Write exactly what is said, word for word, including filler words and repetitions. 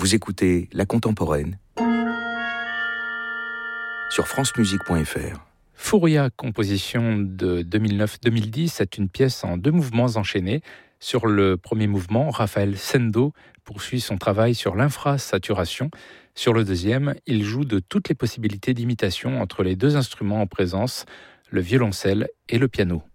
Vous écoutez La Contemporaine sur francemusique point f r. Furia, composition de deux mille neuf deux mille dix, c'est une pièce en deux mouvements enchaînés. Sur le premier mouvement, Raphaël Sendo poursuit son travail sur l'infrasaturation. Sur le deuxième, il joue de toutes les possibilités d'imitation entre les deux instruments en présence, le violoncelle et le piano.